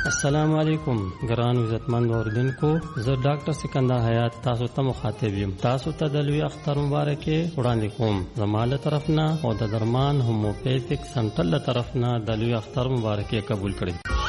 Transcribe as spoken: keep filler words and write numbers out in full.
السلام علیکم ګران عزتمند اوردونکو، زه ډاکټر سکندر حیات تاسو ته مخاطب یم. تاسو ته د لوی اختر مبارکي وړاندې کوم. زما له طرف نه او د درمان هوموپیتیک سنټر له طرف نه د لوی اختر مبارکي قبول کړئ.